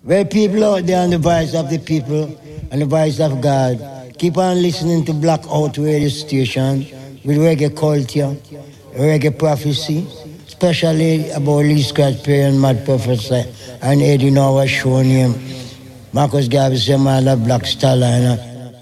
Well, people out there on the voice of the people and the voice of God, keep on listening to Blackout Radio Station with reggae culture, reggae prophecy, especially about Lee Scratch Perry and Mad Professor and Eddie Noah show name. Marcus Garvey, Semala, Black Starliner,